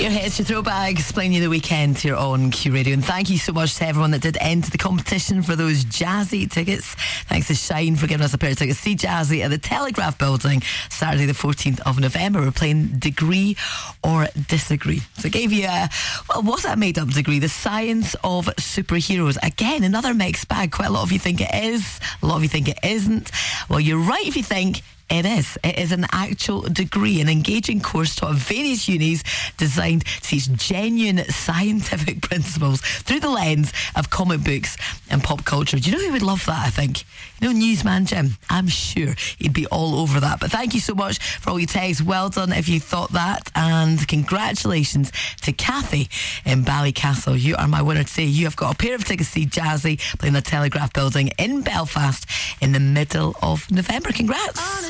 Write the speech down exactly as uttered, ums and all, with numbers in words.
Your hits, your throwbacks, playing you the weekend here on Q Radio. And thank you so much to everyone that did enter the competition for those Jazzy tickets. Thanks to Shine for giving us a pair of tickets. See Jazzy at the Telegraph Building Saturday the fourteenth of November. We're playing Degree or Disagree. So I gave you a, well, what's that made up degree? The Science of Superheroes. Again, another mixed bag. Quite a lot of you think it is, a lot of you think it isn't. Well, you're right if you think it is. It is an actual degree, an engaging course taught at various unis designed to teach genuine scientific principles through the lens of comic books and pop culture. Do you know who would love that, I think? You know Newsman Jim? I'm sure he'd be all over that. But thank you so much for all your texts. Well done if you thought that. And congratulations to Kathy in Ballycastle. You are my winner today. You have got a pair of tickets to see Jazzy playing the Telegraph Building in Belfast in the middle of November. Congrats.